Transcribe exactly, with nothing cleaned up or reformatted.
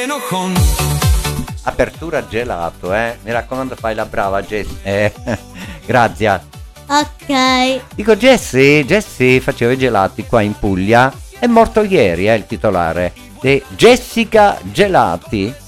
Apertura gelato, eh? Mi raccomando, fai la brava, Jessie. Eh, grazie. Ok. Dico, Jessie, Jessie faceva i gelati qua in Puglia. È morto ieri, eh, il titolare. Di Jessica Gelati.